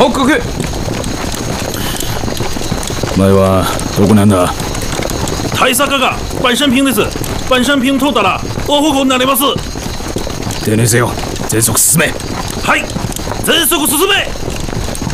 報告。 お前はどこなんだ？ 大阪が万山坪です。万山坪通ったら大方向になれます。 手にせよ、全速進め。 はい、全速進め。